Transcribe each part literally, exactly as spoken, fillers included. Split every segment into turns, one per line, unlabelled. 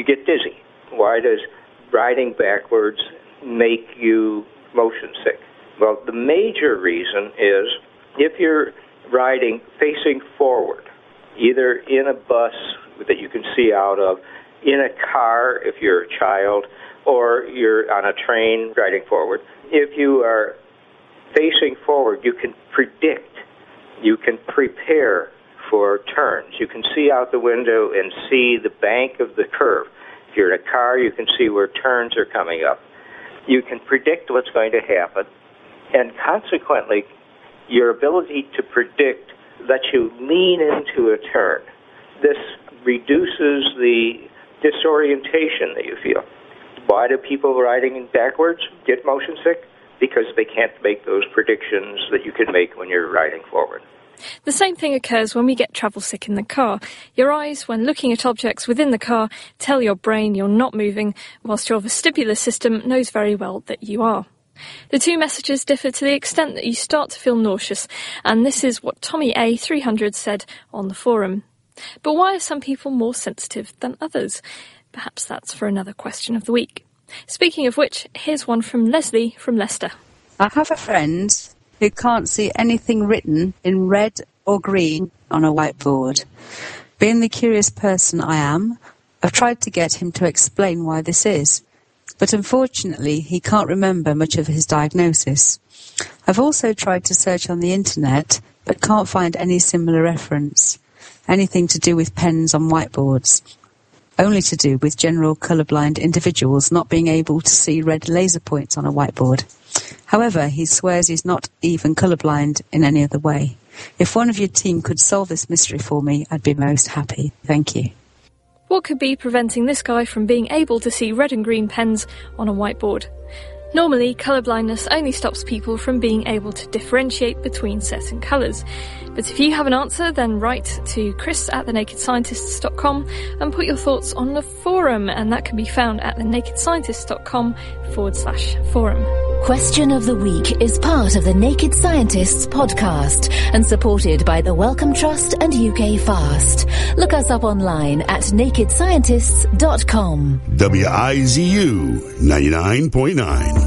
get dizzy. Why does riding backwards make you motion sick? Well, the major reason is if you're riding facing forward, either in a bus that you can see out of, in a car if you're a child, or you're on a train riding forward, if you are facing forward, you can predict, you can prepare for turns. You can see out the window and see the bank of the curve. If you're in a car, you can see where turns are coming up. You can predict what's going to happen, and consequently, your ability to predict lets you lean into a turn. This reduces the disorientation that you feel. Why do people riding backwards get motion sick? Because they can't make those predictions that you can make when you're riding forward.
The same thing occurs when we get travel sick in the car. Your eyes, when looking at objects within the car, tell your brain you're not moving, whilst your vestibular system knows very well that you are. The two messages differ to the extent that you start to feel nauseous, and this is what Tommy A three hundred said on the forum. But why are some people more sensitive than others? Perhaps that's for another question of the week. Speaking of which, here's one from Leslie from Leicester.
I have a friend who can't see anything written in red or green on a whiteboard. Being the curious person I am, I've tried to get him to explain why this is. But unfortunately, he can't remember much of his diagnosis. I've also tried to search on the internet, but can't find any similar reference. Anything to do with pens on whiteboards. Only to do with general colourblind individuals not being able to see red laser points on a whiteboard. However, he swears he's not even colourblind in any other way. If one of your team could solve this mystery for me, I'd be most happy. Thank you.
What could be preventing this guy from being able to see red and green pens on a whiteboard? Normally, colourblindness only stops people from being able to differentiate between certain colours. But if you have an answer, then write to chris at the naked scientists dot com and put your thoughts on the forum, and that can be found at the naked scientists dot com forward slash forum.
Question of the Week is part of the Naked Scientists podcast and supported by the Wellcome Trust and U K Fast. Look us up online at naked scientists dot com.
W I Z U ninety-nine point nine.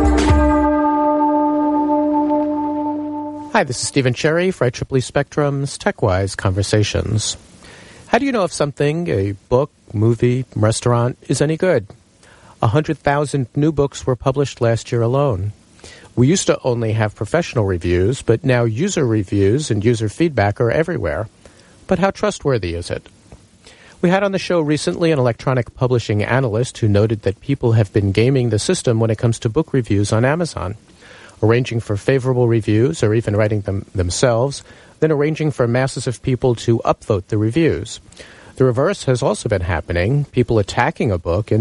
Hi, this is Stephen Cherry for I triple E Spectrum's TechWise Conversations. How do you know if something, a book, movie, restaurant, is any good? one hundred thousand new books were published last year alone. We used to only have professional reviews, but now user reviews and user feedback are everywhere. But how trustworthy is it? We had on the show recently an electronic publishing analyst who noted that people have been gaming the system when it comes to book reviews on Amazon, arranging for favorable reviews or even writing them themselves, then arranging for masses of people to upvote the reviews. The reverse has also been happening, people attacking a book and